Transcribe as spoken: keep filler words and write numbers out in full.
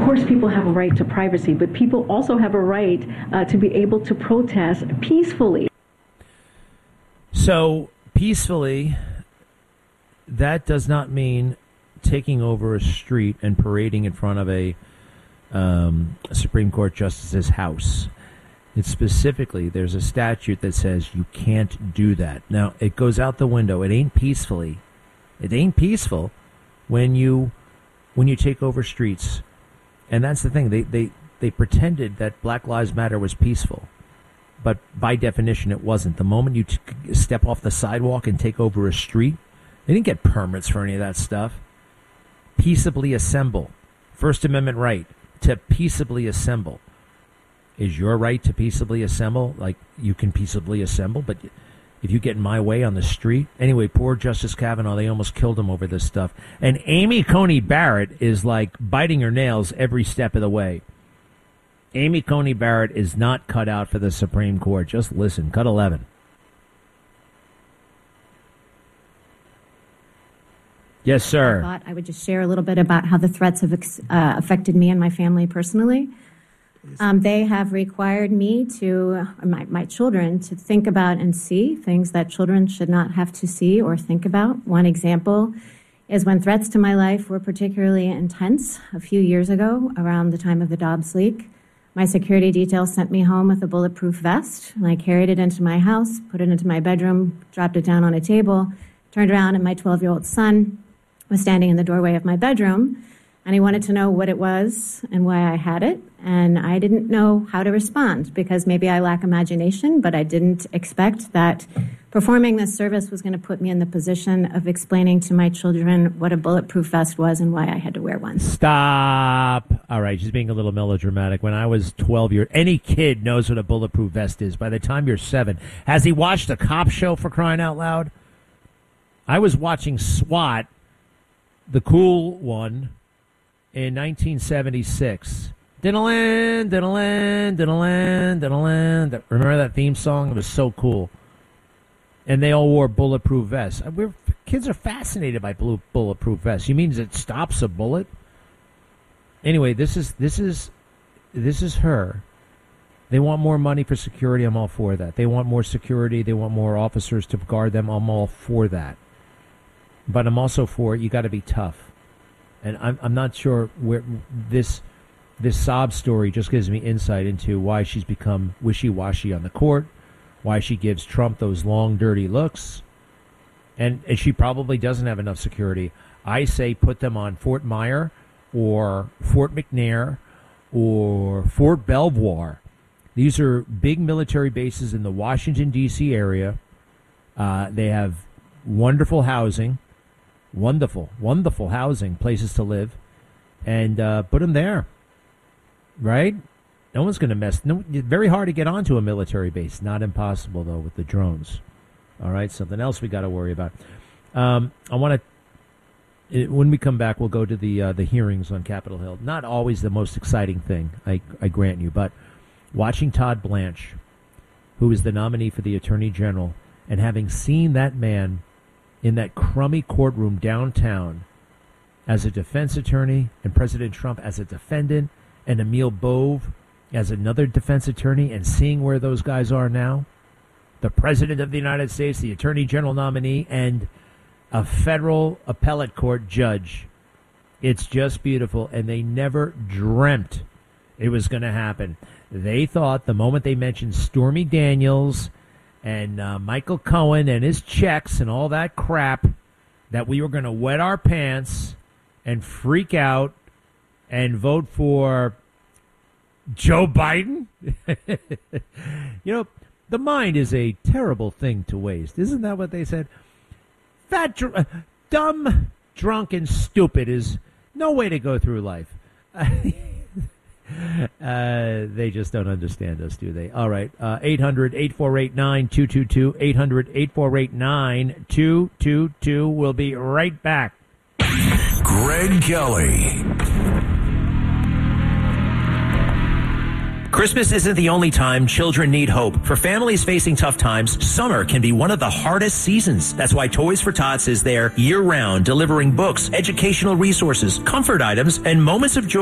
course, people have a right to privacy, but people also have a right uh, to be able to protest peacefully. So, peacefully, that does not mean taking over a street and parading in front of a, um, a Supreme Court justice's house. It's specifically, there's a statute that says you can't do that. Now, it goes out the window. It ain't peacefully. It ain't peaceful when you when you take over streets. And that's the thing. They, they, they pretended that Black Lives Matter was peaceful. But by definition, it wasn't. The moment you t- step off the sidewalk and take over a street, they didn't get permits for any of that stuff. Peaceably assemble. First Amendment right to peaceably assemble. Is your right to peaceably assemble? Like, you can peaceably assemble, but if you get in my way on the street. Anyway, poor Justice Kavanaugh, they almost killed him over this stuff. And Amy Coney Barrett is like biting her nails every step of the way. Amy Coney Barrett is not cut out for the Supreme Court. Just listen. Cut eleven. Yes, sir. I thought I would just share a little bit about how the threats have uh, affected me and my family personally. Um, they have required me to, my, my children, to think about and see things that children should not have to see or think about. One example is when threats to my life were particularly intense a few years ago around the time of the Dobbs leak. My security detail sent me home with a bulletproof vest, and I carried it into my house, put it into my bedroom, dropped it down on a table, turned around, and my twelve-year-old son was standing in the doorway of my bedroom, and he wanted to know what it was and why I had it. And I didn't know how to respond because maybe I lack imagination, but I didn't expect that performing this service was going to put me in the position of explaining to my children what a bulletproof vest was and why I had to wear one. Stop. All right, she's being a little melodramatic. When I was twelve years, any kid knows what a bulletproof vest is. By the time you're seven, has he watched a cop show, for crying out loud? I was watching SWAT, the cool one, in nineteen seventy-six. Diddle-land, diddle-land, diddle-land, diddle-land. Remember that theme song? It was so cool. And they all wore bulletproof vests. We're, kids are fascinated by blue, bulletproof vests. You mean it stops a bullet? Anyway, this is this is this is her. They want more money for security. I'm all for that. They want more security. They want more officers to guard them. I'm all for that. But I'm also for you got to be tough. And I'm I'm not sure where this this sob story just gives me insight into why she's become wishy-washy on the court, why she gives Trump those long, dirty looks, and, and she probably doesn't have enough security. I say put them on Fort Myer or Fort McNair or Fort Belvoir. These are big military bases in the Washington, D C area. Uh, they have wonderful housing. Wonderful, wonderful housing, places to live, and uh, put them there, right? No one's going to mess. No, very hard to get onto a military base. Not impossible, though, with the drones. All right, something else we got to worry about. Um, I want to, when we come back, we'll go to the uh, the hearings on Capitol Hill. Not always the most exciting thing, I, I grant you, but watching Todd Blanche, who is the nominee for the Attorney General, and having seen that man in that crummy courtroom downtown as a defense attorney and President Trump as a defendant and Emil Bove as another defense attorney, and seeing where those guys are now, the President of the United States, the Attorney General nominee, and a federal appellate court judge. It's just beautiful, and they never dreamt it was going to happen. They thought the moment they mentioned Stormy Daniels and uh, Michael Cohen and his checks and all that crap, that we were going to wet our pants and freak out and vote for Joe Biden. You know, the mind is a terrible thing to waste. Isn't that what they said? Fat, dr- dumb, drunk, and stupid is no way to go through life. Uh, they just don't understand us, do they? All right. Uh, eight hundred, eight four eight, nine two two two. eight hundred, eight four eight, nine two two two. We'll be right back. Greg Kelly. Christmas isn't the only time children need hope. For families facing tough times, summer can be one of the hardest seasons. That's why Toys for Tots is there year-round, delivering books, educational resources, comfort items, and moments of joy